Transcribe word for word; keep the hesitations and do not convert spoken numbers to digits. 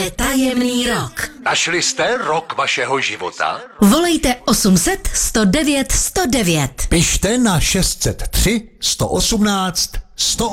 Netajemný rok. Našli jste rok vašeho života? Volejte osm set sto devět sto devět. Pište na šest set tři sto osmnáct sto